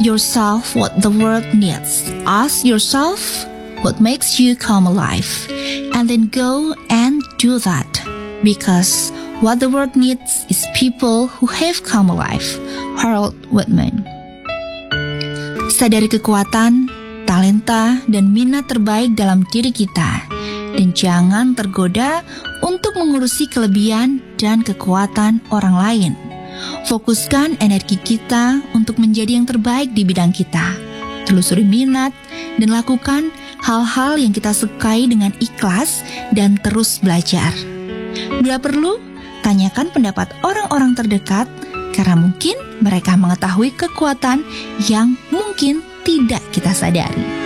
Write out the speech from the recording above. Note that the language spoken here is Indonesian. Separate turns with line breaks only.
yourself what the world needs. Ask yourself what makes you come alive. And then go and do that. Because what the world needs is people who have come alive. Harold Whitman. Sadari kekuatan, talenta, dan minat terbaik dalam diri kita. Dan jangan tergoda untuk mengurusi kelebihan dan kekuatan orang lain. Fokuskan energi kita untuk menjadi yang terbaik di bidang kita. Telusuri minat dan lakukan hal-hal yang kita sukai dengan ikhlas dan terus belajar. Bila perlu, tanyakan pendapat orang-orang terdekat karena mungkin mereka mengetahui kekuatan yang mungkin tidak kita sadari.